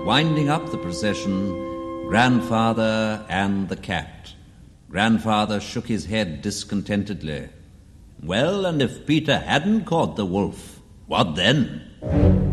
winding up the procession, Grandfather and the cat. Grandfather shook his head discontentedly. Well, and if Peter hadn't caught the wolf, what then?